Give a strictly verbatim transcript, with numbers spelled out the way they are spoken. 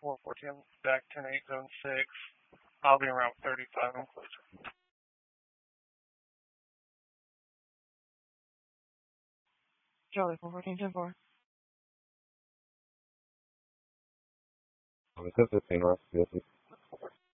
four fourteen, back ten eight, zone six. I'll be around thirty-five on closure. Charlie, four fourteen, ten four. Um, it's fifteen, right? Yes,